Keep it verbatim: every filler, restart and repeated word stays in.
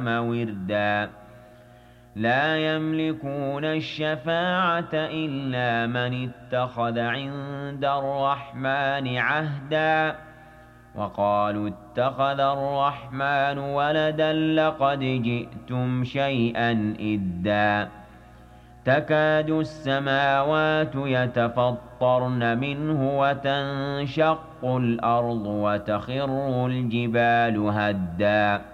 وِرْدًا لَا يَمْلِكُونَ الشَّفَاعَةَ إِلَّا مَنِ اتَّخَذَ عِندَ الرَّحْمَٰنِ عَهْدًا وَقَالُوا اتَّخَذَ الرَّحْمَٰنُ وَلَدًا لَّقَدْ جِئْتُمْ شَيْئًا إِدًّا تَكَادُ السَّمَاوَاتُ يَتَفَطَّرْنَ مِنْهُ وَتَنشَقُّ الْأَرْضُ وَتَخِرُّ الْجِبَالُ هَدًّا